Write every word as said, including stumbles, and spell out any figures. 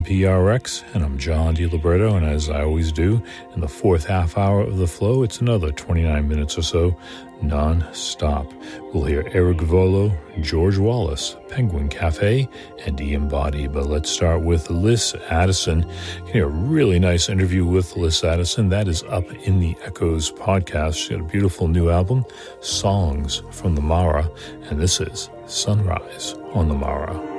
P R X, and I'm John DiLiberto, and as I always do, in the fourth half hour of The Flow, it's another twenty-nine minutes or so, non-stop. We'll hear Eric Volo, George Wallace, Penguin Cafe, and Ian Boddy. But let's start with Liz Addison. You hear a really nice interview with Liz Addison. That is up in the Echoes podcast. She got a beautiful new album, Songs from the Mara, and this is Sunrise on the Mara.